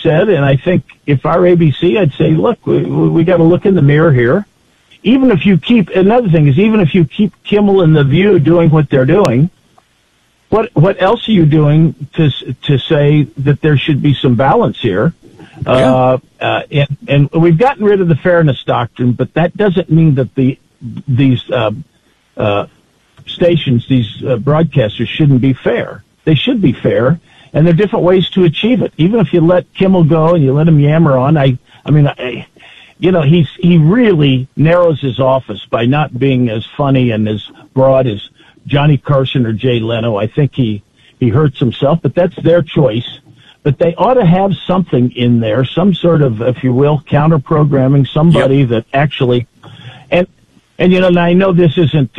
said, and I think if our ABC, I'd say, look, we got to look in the mirror here. Even if you keep Kimmel and The View doing what they're doing, what else are you doing to say that there should be some balance here? Yeah. And we've gotten rid of the fairness doctrine, but that doesn't mean that these stations, these broadcasters shouldn't be fair. They should be fair, and there are different ways to achieve it. Even if you let Kimmel go and you let him yammer on, he really narrows his office by not being as funny and as broad as Johnny Carson or Jay Leno. I think he hurts himself, but that's their choice. But they ought to have something in there, some sort of, if you will, counter-programming, somebody that actually, and I know this isn't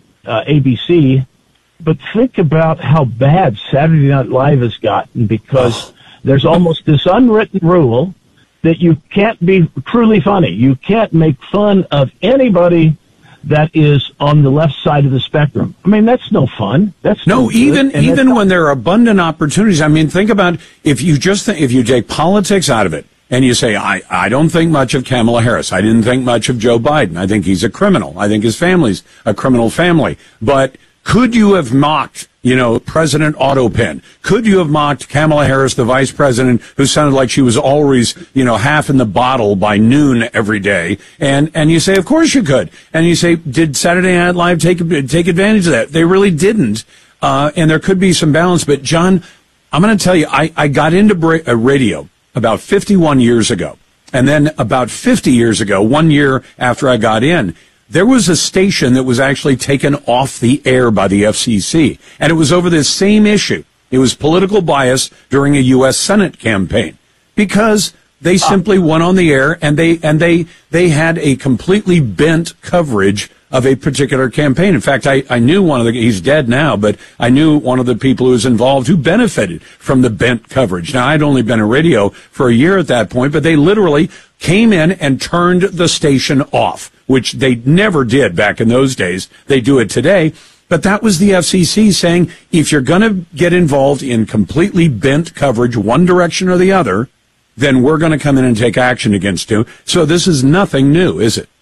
ABC, but think about how bad Saturday Night Live has gotten, because there's almost this unwritten rule that you can't be truly funny. You can't make fun of anybody that is on the left side of the spectrum. I mean, that's no fun. That's no even when there are abundant opportunities. I mean, think about if you take politics out of it and you say, I don't think much of Kamala Harris. I didn't think much of Joe Biden. I think he's a criminal. I think his family's a criminal family. But could you have mocked, President Autopin? Could you have mocked Kamala Harris, the vice president, who sounded like she was always, half in the bottle by noon every day? And you say, of course you could. And you say, did Saturday Night Live take advantage of that? They really didn't. And there could be some balance. But John, I'm going to tell you, I got into radio about 51 years ago. And then about 50 years ago, 1 year after I got in, there was a station that was actually taken off the air by the FCC, and it was over this same issue. It was political bias during a U.S. Senate campaign, because they simply went on the air and they had a completely bent coverage of a particular campaign. In fact, I knew he's dead now, but I knew one of the people who was involved who benefited from the bent coverage. Now, I'd only been in radio for a year at that point, but they literally came in and turned the station off, which they never did back in those days. They do it today. But that was the FCC saying, if you're going to get involved in completely bent coverage, one direction or the other, then we're going to come in and take action against you. So this is nothing new, is it?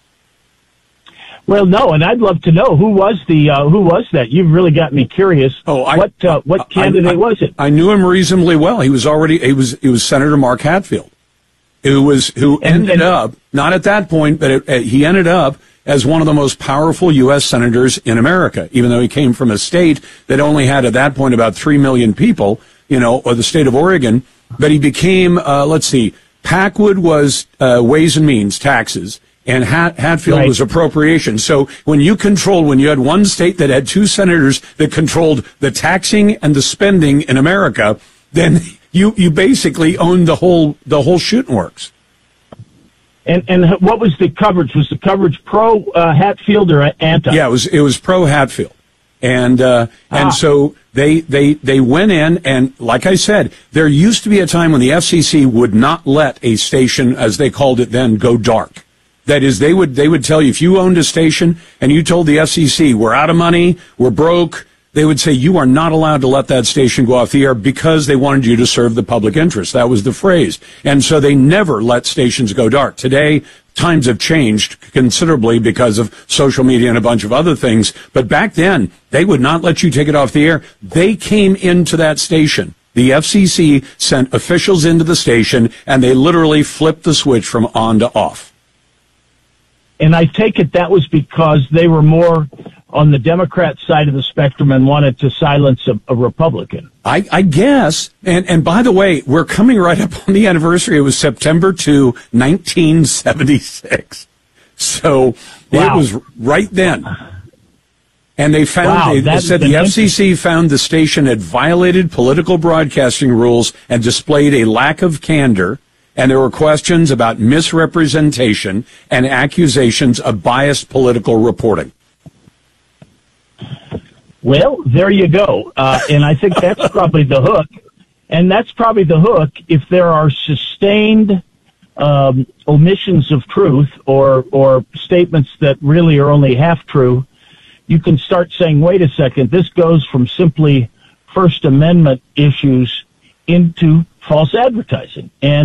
Well, no, and I'd love to know who was that? You've really got me curious. What candidate was it? I knew him reasonably well. He was Senator Mark Hatfield, who ended up, not at that point, but he ended up as one of the most powerful U.S. senators in America, even though he came from a state that only had at that point about 3 million people, or the state of Oregon. But he became, Packwood was Ways and Means, taxes, and Hatfield was appropriation. So when you had one state that had two senators that controlled the taxing and the spending in America, then you basically owned the whole shooting works. And what was the coverage? Was the coverage pro Hatfield or anti? Yeah, it was pro Hatfield. And so they went in, and like I said, there used to be a time when the FCC would not let a station, as they called it then, go dark. That is, they would tell you, if you owned a station and you told the FCC, we're out of money, we're broke, they would say you are not allowed to let that station go off the air, because they wanted you to serve the public interest. That was the phrase. And so they never let stations go dark. Today, times have changed considerably because of social media and a bunch of other things. But back then, they would not let you take it off the air. They came into that station. The FCC sent officials into the station, and they literally flipped the switch from on to off. And I take it that was because they were more on the Democrat side of the spectrum and wanted to silence a Republican. I guess. And by the way, we're coming right up on the anniversary. It was September 2, 1976. So It was right then. And they found, they said the FCC found the station had violated political broadcasting rules and displayed a lack of candor. And there were questions about misrepresentation and accusations of biased political reporting. Well, there you go. And I think that's probably the hook. And that's probably the hook if there are sustained omissions of truth or statements that really are only half true. You can start saying, wait a second, this goes from simply First Amendment issues into false advertising. And